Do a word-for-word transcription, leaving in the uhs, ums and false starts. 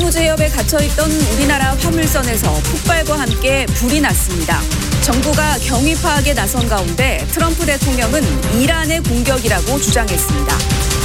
호르무즈 해협에 갇혀있던 우리나라 화물선에서 폭발과 함께 불이 났습니다. 정부가 경위 파악에 나선 가운데 트럼프 대통령은 이란의 공격이라고 주장했습니다.